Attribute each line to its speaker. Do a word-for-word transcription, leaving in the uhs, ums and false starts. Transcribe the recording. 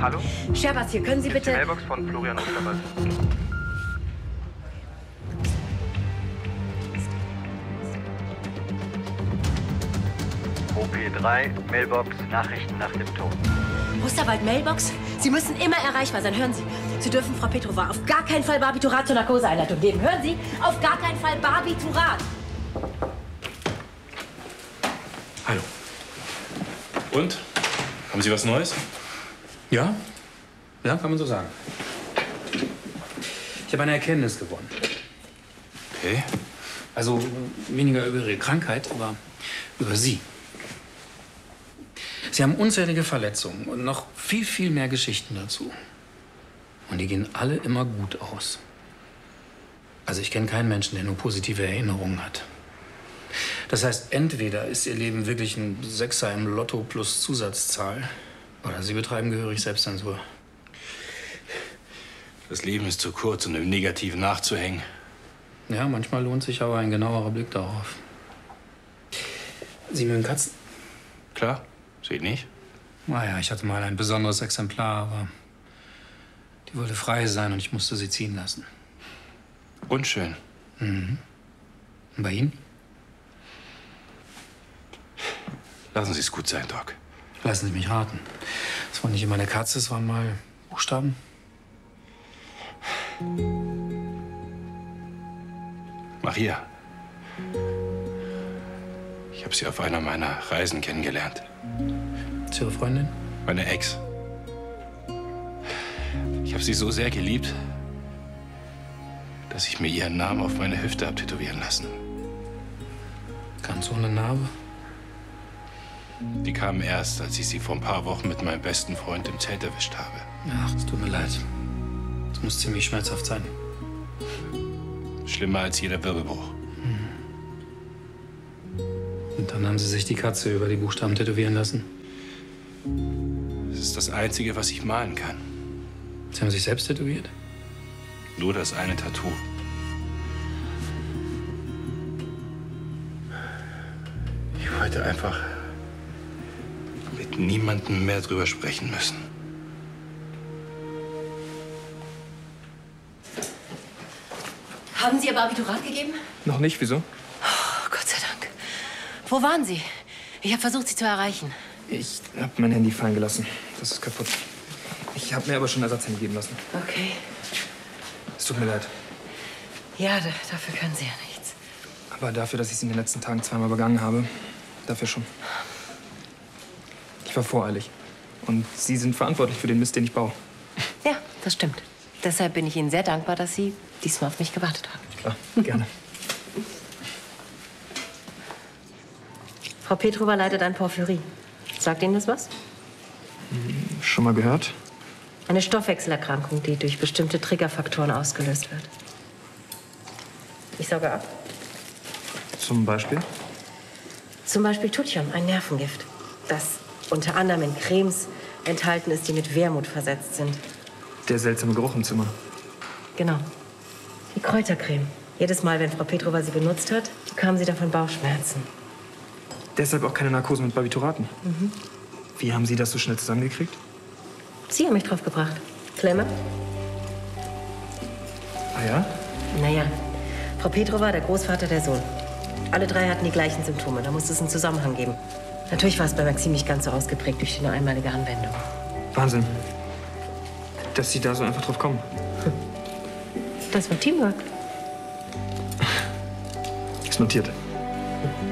Speaker 1: Hallo?
Speaker 2: Scherbas hier, können Sie
Speaker 1: Hier ist die
Speaker 2: bitte...
Speaker 1: Mailbox von Florian Osterwald.
Speaker 3: O P drei, Mailbox, Nachrichten nach dem Ton.
Speaker 2: Osterwald, Mailbox? Sie müssen immer erreichbar sein. Hören Sie, Sie dürfen Frau Petrova auf gar keinen Fall Barbiturat zur Narkoseeinleitung geben. Hören Sie, auf gar keinen Fall Barbiturat.
Speaker 4: Hallo. Und? Haben Sie was Neues?
Speaker 5: Ja? Ja, kann man so sagen. Ich habe eine Erkenntnis gewonnen.
Speaker 4: Okay.
Speaker 5: Also weniger über Ihre Krankheit, aber über Sie. Sie haben unzählige Verletzungen und noch viel, viel mehr Geschichten dazu. Und die gehen alle immer gut aus. Also ich kenne keinen Menschen, der nur positive Erinnerungen hat. Das heißt, entweder ist Ihr Leben wirklich ein Sechser im Lotto plus Zusatzzahl, oder Sie betreiben gehörig Selbstzensur.
Speaker 4: Das Leben ist zu kurz, um im Negativen nachzuhängen.
Speaker 5: Ja, manchmal lohnt sich aber ein genauerer Blick darauf. Sie mögen Katzen?
Speaker 4: Klar, Sie nicht?
Speaker 5: Naja, ich hatte mal ein besonderes Exemplar, aber die wollte frei sein und ich musste sie ziehen lassen.
Speaker 4: Unschön.
Speaker 5: Mhm. Und bei Ihnen?
Speaker 4: Lassen Sie es gut sein, Doc.
Speaker 5: Lassen Sie mich raten. Das war nicht immer eine Katze, es waren mal Buchstaben.
Speaker 4: Maria. Ich habe sie auf einer meiner Reisen kennengelernt.
Speaker 5: Ist Ihre Freundin?
Speaker 4: Meine Ex. Ich habe sie so sehr geliebt, dass ich mir ihren Namen auf meine Hüfte habe tätowieren lassen.
Speaker 5: Ganz ohne Narbe?
Speaker 4: Die kam erst, als ich sie vor ein paar Wochen mit meinem besten Freund im Zelt erwischt habe.
Speaker 5: Ach, es tut mir leid. Das muss ziemlich schmerzhaft sein.
Speaker 4: Schlimmer als jeder Wirbelbruch.
Speaker 5: Und dann haben Sie sich die Katze über die Buchstaben tätowieren lassen?
Speaker 4: Es ist das Einzige, was ich malen kann.
Speaker 5: Sie haben sich selbst tätowiert?
Speaker 4: Nur das eine Tattoo. Ich wollte einfach mit niemandem mehr drüber sprechen müssen.
Speaker 2: Haben Sie Ihr Barbiturat gegeben?
Speaker 6: Noch nicht, wieso?
Speaker 2: Oh, Gott sei Dank. Wo waren Sie? Ich habe versucht, Sie zu erreichen.
Speaker 6: Ich habe mein Handy fallen gelassen. Das ist kaputt. Ich habe mir aber schon ein Ersatzhandy geben lassen.
Speaker 2: Okay.
Speaker 6: Es tut mir leid.
Speaker 2: Ja, da, dafür können Sie ja nichts.
Speaker 6: Aber dafür, dass ich es in den letzten Tagen zweimal begangen habe, dafür schon. Ich war voreilig. Und Sie sind verantwortlich für den Mist, den ich baue.
Speaker 2: Ja, das stimmt. Deshalb bin ich Ihnen sehr dankbar, dass Sie diesmal auf mich gewartet haben.
Speaker 6: Klar, gerne.
Speaker 2: Frau Petrova leidet an Porphyrie. Sagt Ihnen das was?
Speaker 6: Schon mal gehört?
Speaker 2: Eine Stoffwechselerkrankung, die durch bestimmte Triggerfaktoren ausgelöst wird. Ich sauge ab.
Speaker 6: Zum Beispiel?
Speaker 2: Zum Beispiel Tuthion, ein Nervengift, das unter anderem in Cremes enthalten ist, die mit Wermut versetzt sind.
Speaker 6: Der seltsame Geruch im Zimmer.
Speaker 2: Genau. Die Kräutercreme. Jedes Mal, wenn Frau Petrova sie benutzt hat, bekam sie davon Bauchschmerzen.
Speaker 6: Deshalb auch keine Narkose mit Barbituraten.
Speaker 2: Mhm.
Speaker 6: Wie haben Sie das so schnell zusammengekriegt?
Speaker 2: Sie haben mich drauf gebracht. Klemme?
Speaker 6: Ah ja?
Speaker 2: Naja, Frau Petrova, der Großvater, der Sohn. Alle drei hatten die gleichen Symptome. Da musste es einen Zusammenhang geben. Natürlich war es bei Maxim nicht ganz so ausgeprägt durch die nur einmalige Anwendung.
Speaker 6: Wahnsinn. Dass Sie da so einfach drauf kommen.
Speaker 2: Das war Teamwork.
Speaker 6: Ist notiert.